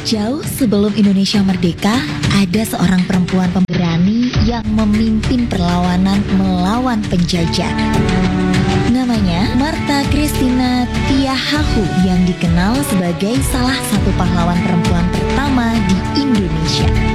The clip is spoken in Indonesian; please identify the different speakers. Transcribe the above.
Speaker 1: Jauh sebelum Indonesia merdeka, ada seorang perempuan pemberani yang memimpin perlawanan melawan penjajah. Namanya Martha Christina Tiahahu, yang dikenal sebagai salah satu pahlawan perempuan pertama di Indonesia.